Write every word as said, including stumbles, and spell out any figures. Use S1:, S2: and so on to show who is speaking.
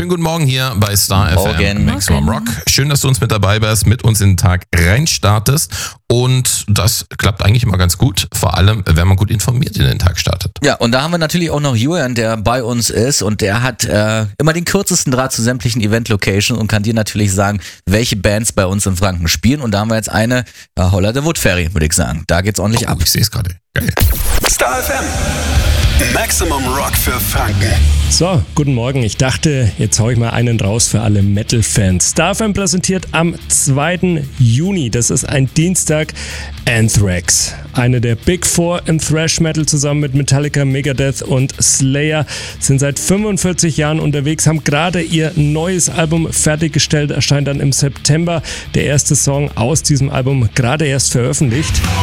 S1: Schönen guten Morgen hier bei Star
S2: Morgen.
S1: F M Maximum Rock. Schön, dass du uns mit dabei bist, mit uns in den Tag reinstartest. Und das klappt eigentlich immer ganz gut, vor allem, wenn man gut informiert in den Tag startet.
S2: Ja, und da haben wir natürlich auch noch Julian, der bei uns ist und der hat äh, immer den kürzesten Draht zu sämtlichen Event-Locations und kann dir natürlich sagen, welche Bands bei uns in Franken spielen. Und da haben wir jetzt eine, ja, Holler the Wood Fairy, würde ich sagen. Da geht's ordentlich
S1: Oh,
S2: ab.
S1: ich sehe es gerade. Geil.
S3: Star F M. Maximum Rock für Franken.
S4: So, guten Morgen. Ich dachte, jetzt hau ich mal einen raus für alle Metal-Fans. Star F M präsentiert am zweiten Juni, das ist ein Dienstag, Anthrax. Eine der Big Four im Thrash-Metal zusammen mit Metallica, Megadeth und Slayer sind seit fünfundvierzig Jahren unterwegs, haben gerade ihr neues Album fertiggestellt, erscheint dann im September. Der erste Song aus diesem Album gerade erst veröffentlicht.